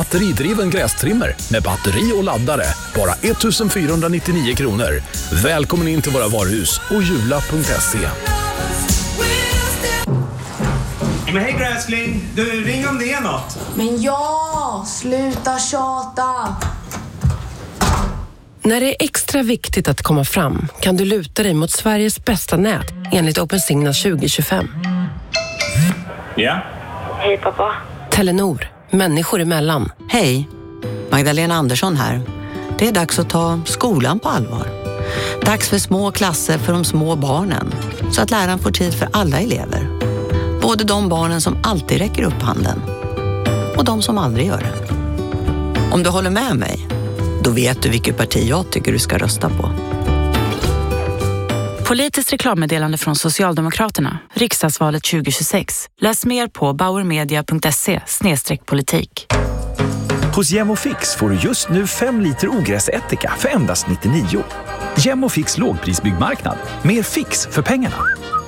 batteridriven grästrimmer med batteri och laddare. Bara 1499 kronor. Välkommen in till våra varuhus och jula.se. Men hej gräskling, du ring om det är något. Men ja, sluta tjata. När det är extra viktigt att komma fram kan du luta dig mot Sveriges bästa nät enligt OpenSignal 2025. Ja? Hej pappa. Telenor, människor emellan. Hej, Magdalena Andersson här. Det är dags att ta skolan på allvar. Dags för små klasser för de små barnen. Så att läraren får tid för alla elever. Både de barnen som alltid räcker upp handen. Och de som aldrig gör det. Om du håller med mig, då vet du vilket parti jag tycker du ska rösta på. Politiskt reklammeddelande från Socialdemokraterna. Riksdagsvalet 2026. Läs mer på bauermedia.se/politik. Hos Gemofix får du just nu 5 liter ogräsättika för endast 99. Gemofix lågprisbyggmarknad. Mer fix för pengarna.